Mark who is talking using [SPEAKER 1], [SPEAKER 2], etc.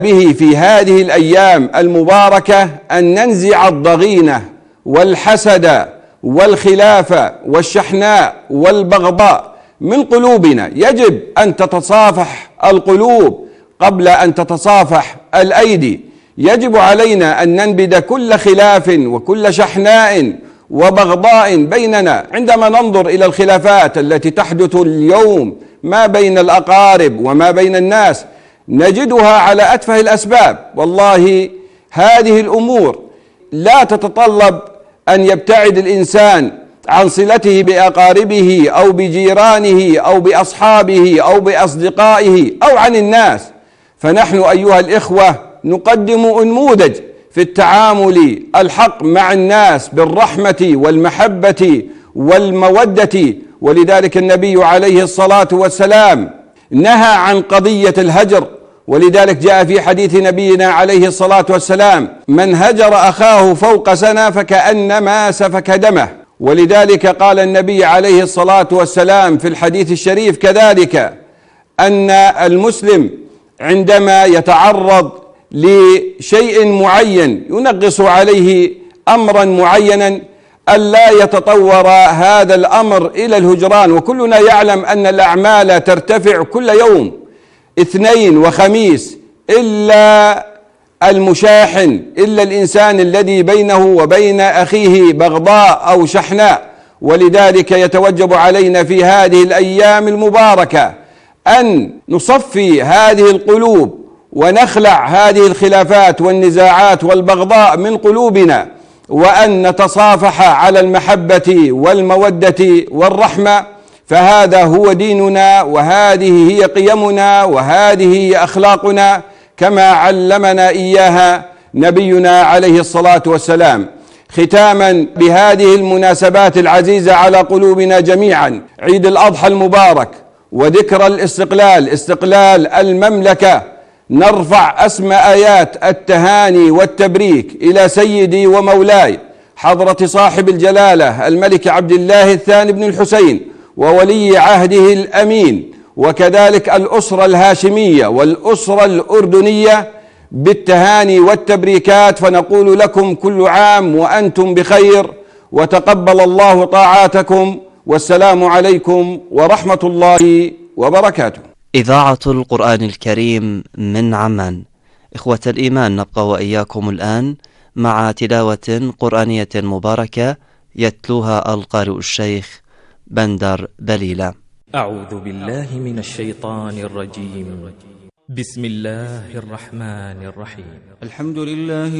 [SPEAKER 1] به في هذه الأيام المباركة أن ننزع الضغينة والحسد والخلاف والشحناء والبغضاء من قلوبنا. يجب أن تتصافح القلوب قبل أن تتصافح الأيدي. يجب علينا أن ننبذ كل خلاف وكل شحناء وبغضاء بيننا. عندما ننظر إلى الخلافات التي تحدث اليوم ما بين الأقارب وما بين الناس نجدها على أتفه الأسباب. والله هذه الأمور لا تتطلب أن يبتعد الإنسان عن صلته بأقاربه أو بجيرانه أو بأصحابه أو بأصدقائه أو عن الناس. فنحن أيها الإخوة نقدم أنموذج في التعامل الحق مع الناس بالرحمة والمحبة والمودة. ولذلك النبي عليه الصلاة والسلام نهى عن قضية الهجر، ولذلك جاء في حديث نبينا عليه الصلاة والسلام: من هجر أخاه فوق سنة فكأنما سفك دمه. ولذلك قال النبي عليه الصلاة والسلام في الحديث الشريف كذلك أن المسلم عندما يتعرض لشيء معين ينغص عليه أمرا معينا ألا يتطور هذا الأمر إلى الهجران. وكلنا يعلم أن الأعمال ترتفع كل يوم اثنين وخميس إلا المشاحن، إلا الإنسان الذي بينه وبين أخيه بغضاء أو شحناء. ولذلك يتوجب علينا في هذه الأيام المباركة أن نصفي هذه القلوب ونخلع هذه الخلافات والنزاعات والبغضاء من قلوبنا، وأن نتصافح على المحبة والمودة والرحمة. فهذا هو ديننا، وهذه هي قيمنا، وهذه هي أخلاقنا كما علمنا إياها نبينا عليه الصلاة والسلام. ختاما بهذه المناسبات العزيزة على قلوبنا جميعا، عيد الأضحى المبارك وذكرى الاستقلال، استقلال المملكة، نرفع أسمى آيات التهاني والتبريك إلى سيدي ومولاي حضرة صاحب الجلالة الملك عبد الله الثاني بن الحسين وولي عهده الأمين، وكذلك الأسرة الهاشمية والأسرة الأردنية بالتهاني والتبريكات. فنقول لكم كل عام وأنتم بخير، وتقبل الله طاعاتكم، والسلام عليكم ورحمة الله وبركاته.
[SPEAKER 2] إذاعة القرآن الكريم من عمان. إخوة الإيمان، نبقى وإياكم الآن مع تلاوة قرآنية مباركة يتلوها القارئ الشيخ بندر دليلة.
[SPEAKER 3] أعوذ بالله من الشيطان الرجيم. بسم الله الرحمن الرحيم.
[SPEAKER 4] الحمد لله